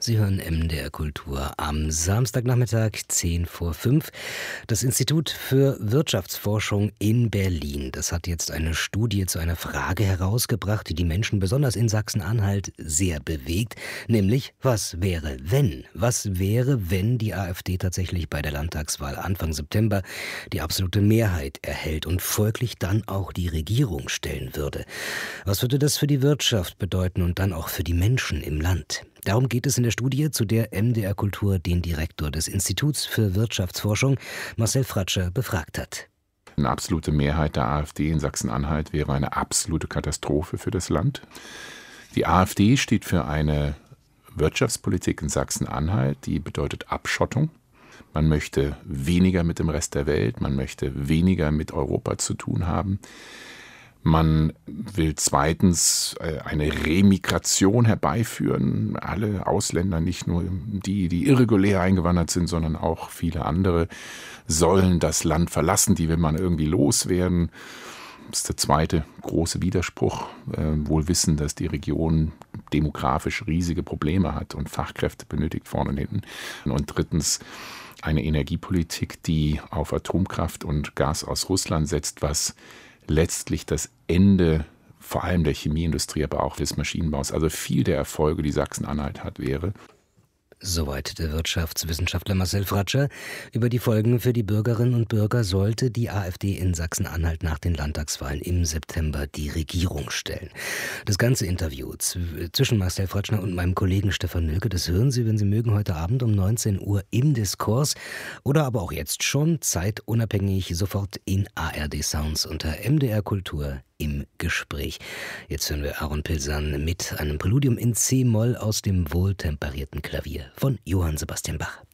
Sie hören MDR Kultur am Samstagnachmittag 10:05. Das Institut für Wirtschaftsforschung in Berlin, das hat jetzt eine Studie zu einer Frage herausgebracht, die die Menschen besonders in Sachsen-Anhalt sehr bewegt, nämlich was wäre, wenn? Was wäre, wenn die AfD tatsächlich bei der Landtagswahl Anfang September die absolute Mehrheit erhält und folglich dann auch die Regierung stellen würde? Was würde das für die Wirtschaft bedeuten und dann auch für die Menschen im Land? Darum geht es in der Studie, zu der MDR Kultur den Direktor des Instituts für Wirtschaftsforschung, Marcel Fratscher, befragt hat. Eine absolute Mehrheit der AfD in Sachsen-Anhalt wäre eine absolute Katastrophe für das Land. Die AfD steht für eine Wirtschaftspolitik in Sachsen-Anhalt, die bedeutet Abschottung. Man möchte weniger mit dem Rest der Welt, man möchte weniger mit Europa zu tun haben. Man will zweitens eine Remigration herbeiführen. Alle Ausländer, nicht nur die irregulär eingewandert sind, sondern auch viele andere, sollen das Land verlassen. Die will man irgendwie loswerden. Das ist der zweite große Widerspruch. Wohl wissen, dass die Region demografisch riesige Probleme hat und Fachkräfte benötigt vorne und hinten. Und drittens eine Energiepolitik, die auf Atomkraft und Gas aus Russland setzt, was letztlich das Ende vor allem der Chemieindustrie, aber auch des Maschinenbaus, also viel der Erfolge, die Sachsen-Anhalt hat, wäre. Soweit der Wirtschaftswissenschaftler Marcel Fratscher. Über die Folgen für die Bürgerinnen und Bürger sollte die AfD in Sachsen-Anhalt nach den Landtagswahlen im September die Regierung stellen. Das ganze Interview zwischen Marcel Fratscher und meinem Kollegen Stefan Nölke, das hören Sie, wenn Sie mögen, heute Abend um 19 Uhr im Diskurs oder aber auch jetzt schon zeitunabhängig sofort in ARD Sounds unter MDR Kultur im Gespräch. Jetzt hören wir Aaron Pilsan mit einem Präludium in C-Moll aus dem wohltemperierten Klavier von Johann Sebastian Bach.